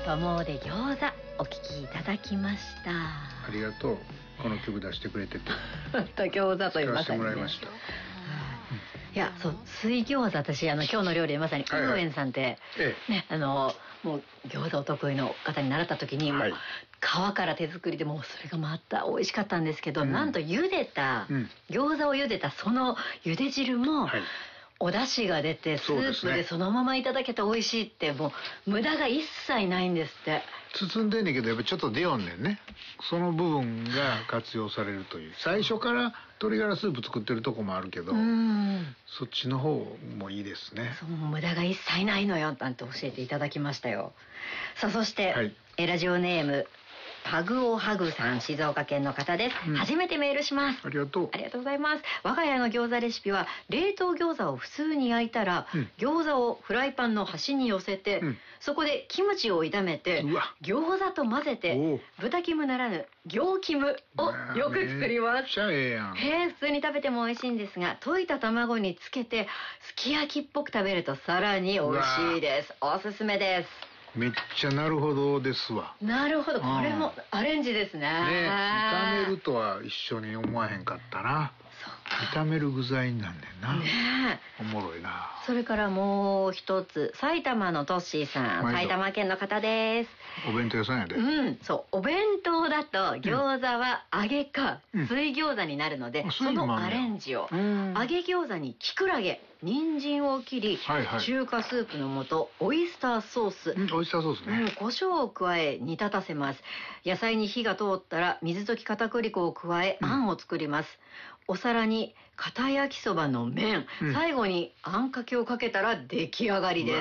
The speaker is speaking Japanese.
友で餃子お聴きいただきました。 ありがとう。この曲出してくれててと餃子というまさに、ね、 使わせてもらいました。 いや、そう、水餃子、私今日の料理でまさにウーエンさんって、ね、もう餃子お得意の方に習った時に、もう皮から手作りで、もうそれがまた美味しかったんですけど、なんと茹でた、餃子を茹でたその茹で汁も、お出汁が出てスープでそのままいただけて美味しいって、もう無駄が一切ないんですって。 包んでんねんけど、やっぱちょっと出よんねんね。その部分が活用されるという。最初から鶏ガラスープ作ってるとこもあるけど、そっちの方もいいですね。 そう、無駄が一切ないのよなんて教えていただきましたよ。さあ、そして、ラジオネームパグオハグさん、静岡県の方です。初めてメールします。 ありがとう。 ありがとうございます。我が家の餃子レシピは、冷凍餃子を普通に焼いたら、餃子をフライパンの端に寄せて、そこでキムチを炒めて、餃子と混ぜて、豚キムならぬ餃キムをよく作ります。普通に食べても美味しいんですが、溶いた卵につけてすき焼きっぽく食べるとさらに美味しいです。おすすめです。 めっちゃなるほどですわ。 なるほど、これもアレンジですね。 炒めるとは一緒に思わへんかったな。炒める具材になんねんな。おもろいな。 それからもう一つ、埼玉のトッシーさん、埼玉県の方です。 お弁当屋さんやで。 そう、お弁当だと餃子は揚げか水餃子になるので、そのアレンジを、揚げ餃子にキクラゲ、人参を切り、中華スープの素、オイスターソース、 オイスターソースね、 胡椒を加え煮立たせます。野菜に火が通ったら水溶き片栗粉を加え、あんを作ります。お皿に片焼きそばの麺、最後にあんかけをかけたら出来上がりです。